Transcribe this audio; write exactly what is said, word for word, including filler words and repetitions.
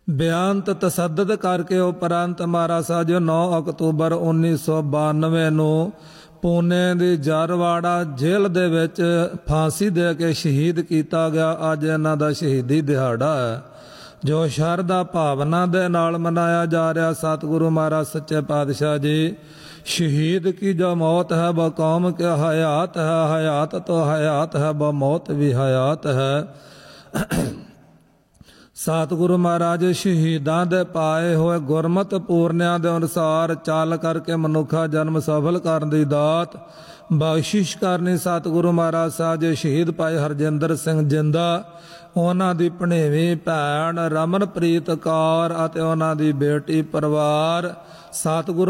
ਬੇਅੰਤ ਤਸੱਦਦ ਕਰਕੇ ਉਪਰੰਤ ਮਹਾਰਾਜ ਸਾਹਿਬ ਜੀ ਨੌ ਅਕਤੂਬਰ ਉੱਨੀ ਸੌ ਬਾਨਵੇਂ ਨੂੰ ਪੂਨੇ ਦੀ ਜਰਵਾੜਾ ਜੇਲ੍ਹ ਦੇ ਵਿੱਚ ਫਾਂਸੀ ਦੇ ਕੇ ਸ਼ਹੀਦ ਕੀਤਾ ਗਿਆ। ਅੱਜ ਇਹਨਾਂ ਦਾ ਸ਼ਹੀਦੀ ਦਿਹਾੜਾ ਹੈ ਜੋ ਸ਼ਰਧਾ ਭਾਵਨਾ ਦੇ ਨਾਲ ਮਨਾਇਆ ਜਾ ਰਿਹਾ। ਸਤਿਗੁਰੂ ਮਹਾਰਾਜ ਸੱਚੇ ਪਾਤਸ਼ਾਹ ਜੀ शहीद की जो मौत है वह कौम के हयात है, हयात तो हयात है वह मौत भी हयात है। सतगुरु महाराज शहीदां दे पाए होए गुरमत पूर्णिया दे अनुसार चल करके मनुखा जन्म सफल करन दी दात बख्शिश करनी। सतगुरु महाराज साहब जी शहीद भाई हरजिंदर सिंह जिंदा, उन्हां दी भणेवीं भैण रमनप्रीत कौर अते उन्हां दी बेटी परिवार सतगुरु